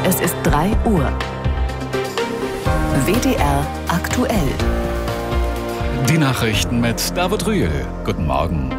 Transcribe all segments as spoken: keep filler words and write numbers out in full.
Es ist drei Uhr. W D R aktuell. Die Nachrichten mit David Rühl. Guten Morgen.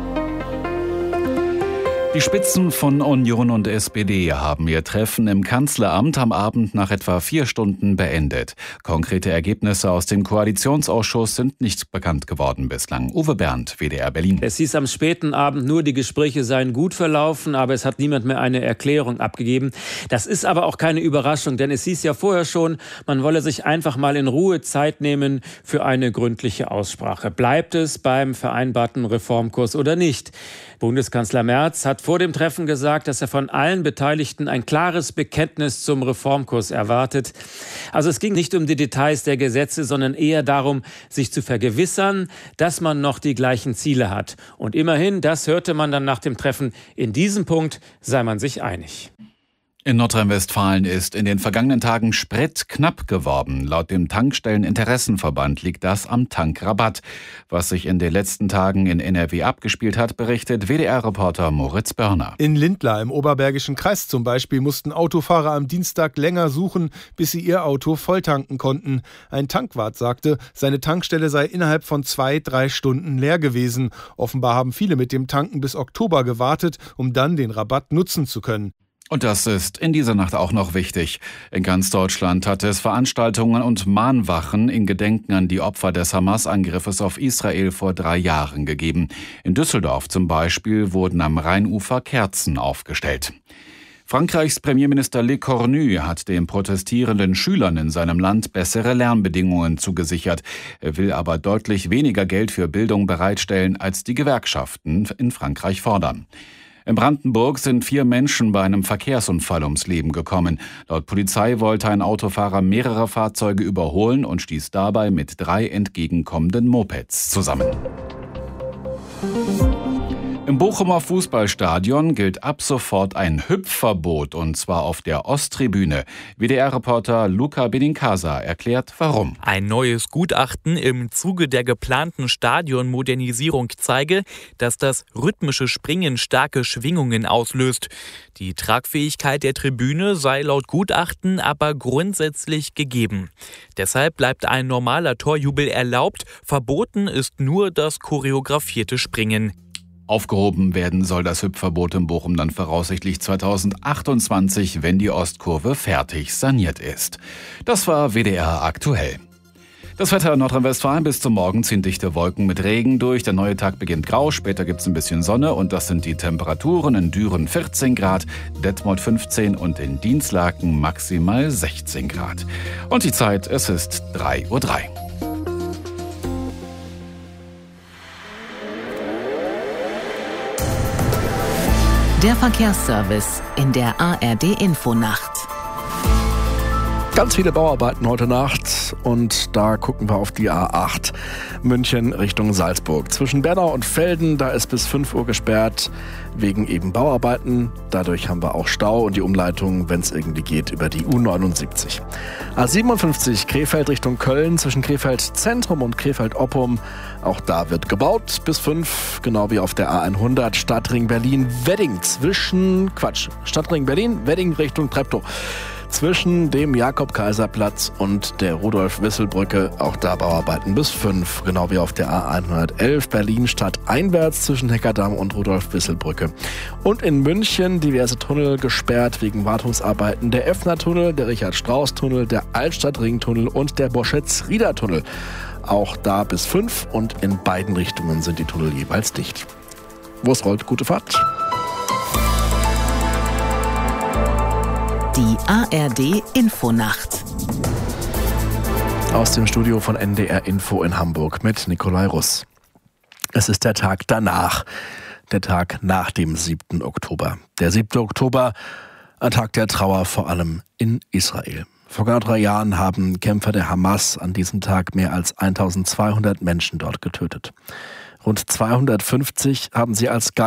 Die Spitzen von Union und S P D haben ihr Treffen im Kanzleramt am Abend nach etwa vier Stunden beendet. Konkrete Ergebnisse aus dem Koalitionsausschuss sind nicht bekannt geworden bislang. Uwe Bernd, W D R Berlin. Es hieß am späten Abend nur, die Gespräche seien gut verlaufen, aber es hat niemand mehr eine Erklärung abgegeben. Das ist aber auch keine Überraschung, denn es hieß ja vorher schon, man wolle sich einfach mal in Ruhe Zeit nehmen für eine gründliche Aussprache. Bleibt es beim vereinbarten Reformkurs oder nicht? Bundeskanzler Merz hat vor dem Treffen gesagt, dass er von allen Beteiligten ein klares Bekenntnis zum Reformkurs erwartet. Also es ging nicht um die Details der Gesetze, sondern eher darum, sich zu vergewissern, dass man noch die gleichen Ziele hat. Und immerhin, das hörte man dann nach dem Treffen, in diesem Punkt sei man sich einig. In Nordrhein-Westfalen ist in den vergangenen Tagen Sprit knapp geworden. Laut dem Tankstelleninteressenverband liegt das am Tankrabatt. Was sich in den letzten Tagen in N R W abgespielt hat, berichtet W D R-Reporter Moritz Börner. In Lindlar im Oberbergischen Kreis zum Beispiel mussten Autofahrer am Dienstag länger suchen, bis sie ihr Auto volltanken konnten. Ein Tankwart sagte, seine Tankstelle sei innerhalb von zwei, drei Stunden leer gewesen. Offenbar haben viele mit dem Tanken bis Oktober gewartet, um dann den Rabatt nutzen zu können. Und das ist in dieser Nacht auch noch wichtig. In ganz Deutschland hat es Veranstaltungen und Mahnwachen in Gedenken an die Opfer des Hamas-Angriffes auf Israel vor drei Jahren gegeben. In Düsseldorf zum Beispiel wurden am Rheinufer Kerzen aufgestellt. Frankreichs Premierminister Le Cornu hat den protestierenden Schülern in seinem Land bessere Lernbedingungen zugesichert. Er will aber deutlich weniger Geld für Bildung bereitstellen, als die Gewerkschaften in Frankreich fordern. In Brandenburg sind vier Menschen bei einem Verkehrsunfall ums Leben gekommen. Laut Polizei wollte ein Autofahrer mehrere Fahrzeuge überholen und stieß dabei mit drei entgegenkommenden Mopeds zusammen. Im Bochumer Fußballstadion gilt ab sofort ein Hüpfverbot, und zwar auf der Osttribüne. W D R-Reporter Luca Benincasa erklärt, warum. Ein neues Gutachten im Zuge der geplanten Stadionmodernisierung zeige, dass das rhythmische Springen starke Schwingungen auslöst. Die Tragfähigkeit der Tribüne sei laut Gutachten aber grundsätzlich gegeben. Deshalb bleibt ein normaler Torjubel erlaubt, verboten ist nur das choreografierte Springen. Aufgehoben werden soll das Hüpfverbot in Bochum dann voraussichtlich zweitausendachtundzwanzig, wenn die Ostkurve fertig saniert ist. Das war W D R aktuell. Das Wetter in Nordrhein-Westfalen: bis zum Morgen ziehen dichte Wolken mit Regen durch. Der neue Tag beginnt grau, später gibt es ein bisschen Sonne und das sind die Temperaturen: in Düren vierzehn Grad, Detmold fünfzehn und in Dinslaken maximal sechzehn Grad. Und die Zeit, es ist drei Uhr drei. Der Verkehrsservice in der A R D-Infonacht. Ganz viele Bauarbeiten heute Nacht und da gucken wir auf die A acht München Richtung Salzburg. Zwischen Bernau und Velden, da ist bis fünf Uhr gesperrt wegen eben Bauarbeiten. Dadurch haben wir auch Stau und die Umleitung, wenn es irgendwie geht, über die U neunundsiebzig. A siebenundfünfzig Krefeld Richtung Köln zwischen Krefeld Zentrum und Krefeld Oppum. Auch da wird gebaut bis fünf, genau wie auf der A hundert Stadtring Berlin-Wedding zwischen, Quatsch, Stadtring Berlin, Wedding Richtung Treptow. Zwischen dem Jakob-Kaiser-Platz und der Rudolf-Wissel-Brücke, auch da Bauarbeiten bis fünf, genau wie auf der A hundertelf Berlin-Stadt einwärts zwischen Heckerdamm und Rudolf-Wissel-Brücke. Und in München diverse Tunnel gesperrt wegen Wartungsarbeiten: der Effner-Tunnel, der Richard-Strauss-Tunnel, der Altstadt-Ring-Tunnel und der Boschetz-Rieder-Tunnel. Auch da bis fünf und in beiden Richtungen sind die Tunnel jeweils dicht. Wo es rollt, gute Fahrt. Die A R D-Infonacht. Aus dem Studio von N D R Info in Hamburg mit Nikolai Russ. Es ist der Tag danach, der Tag nach dem siebten Oktober. Der siebte Oktober, ein Tag der Trauer, vor allem in Israel. Vor genau drei Jahren haben Kämpfer der Hamas an diesem Tag mehr als eintausendzweihundert Menschen dort getötet. Rund zweihundertfünfzig haben sie als